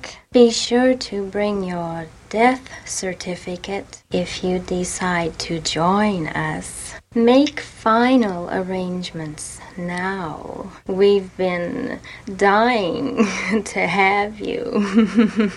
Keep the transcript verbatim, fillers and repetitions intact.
Be sure to bring your death certificate if you decide to join us. Make final arrangements now. We've been dying to have you.